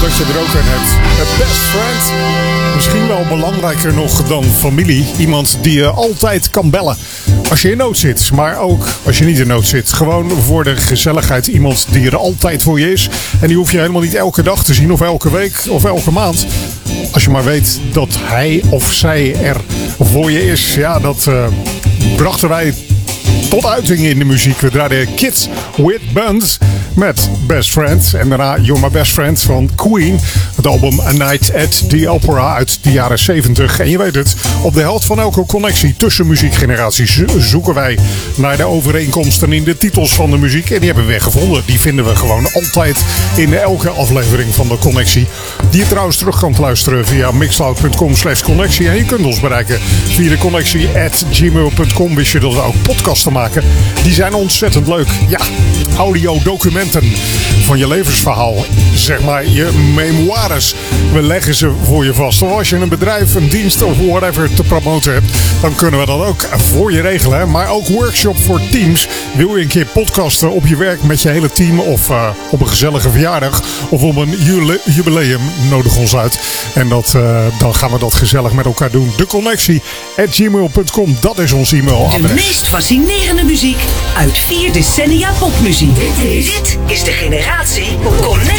dat je er ook een hebt. A best friend. Misschien wel belangrijker nog dan familie. Iemand die je altijd kan bellen als je in nood zit. Maar ook als je niet in nood zit. Gewoon voor de gezelligheid. Iemand die er altijd voor je is. En die hoef je helemaal niet elke dag te zien. Of elke week. Of elke maand. Als je maar weet dat hij of zij er voor je is. Ja, dat brachten wij tot uiting in de muziek. We draaiden Kids with Buns met Best Friend. En daarna You're My Best Friend van Queen. Het album A Night at the Opera uit de jaren 70. En je weet het, op de helft van elke connectie tussen muziekgeneraties zoeken wij naar de overeenkomsten in de titels van de muziek. En die hebben we gevonden. Die vinden we gewoon altijd in elke aflevering van de connectie. Die je trouwens terug kan luisteren via mixcloud.com/connectie. En je kunt ons bereiken via de connectie@gmail.com. Wist je dat we ook podcasten maken? Die zijn ontzettend leuk. Ja, audiodocumenten van je levensverhaal. Zeg maar je memoires. We leggen ze voor je vast. Of als je een bedrijf, een dienst of whatever te promoten hebt, dan kunnen we dat ook voor je regelen. Maar ook workshop voor teams. Wil je een keer podcasten op je werk met je hele team of op een gezellige verjaardag of op een jubileum, nodig ons uit. En dan gaan we dat gezellig met elkaar doen. De connectie@gmail.com, dat is ons e-mailadres. De meest fascinerende muziek uit 4 decennia popmuziek. Dit is de generatie Connectie.